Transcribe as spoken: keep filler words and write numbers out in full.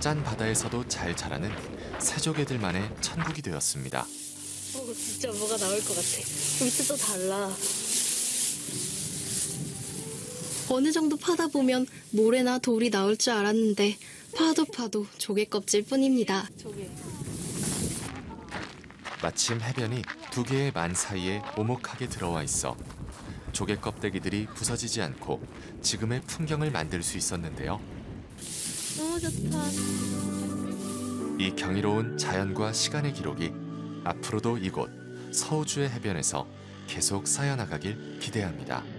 짠 바다에서도 잘 자라는 새조개들만의 천국이 되었습니다. 어, 진짜 뭐가 나올 것 같아. 밑에 또 달라. 어느 정도 파다 보면 모래나 돌이 나올 줄 알았는데 파도 파도 조개 껍질 뿐입니다. 조개. 마침 해변이 두 개의 만 사이에 오목하게 들어와 있어 조개 껍데기들이 부서지지 않고 지금의 풍경을 만들 수 있었는데요. 너무 좋다. 이 경이로운 자연과 시간의 기록이 앞으로도 이곳 서우주의 해변에서 계속 쌓여나가길 기대합니다.